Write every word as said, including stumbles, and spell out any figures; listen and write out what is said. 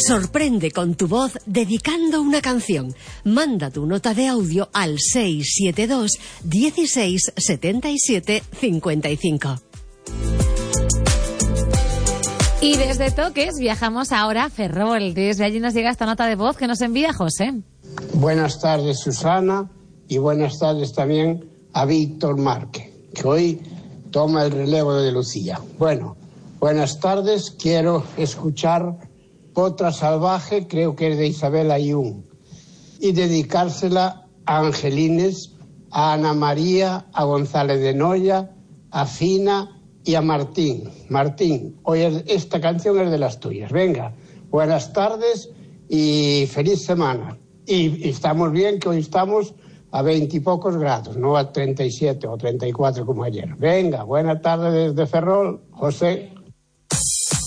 Sorprende con tu voz dedicando una canción. Manda tu nota de audio al seis siete dos, dieciséis, setenta y siete, cincuenta y cinco. Y desde Toques viajamos ahora a Ferrol. Desde allí nos llega esta nota de voz que nos envía José. Buenas tardes, Susana, y buenas tardes también a Víctor Márquez, que hoy toma el relevo de Lucía. Bueno, buenas tardes, quiero escuchar Potra Salvaje, creo que es de Isabel Ayun, y dedicársela a Angelines, a Ana María, a González de Noya, a Fina y a Martín. Martín, hoy es, esta canción es de las tuyas. Venga, buenas tardes y feliz semana. Y, y estamos bien, que hoy estamos a veintipocos grados, no a treinta y siete o treinta y cuatro como ayer. Venga, buena tarde desde Ferrol, José.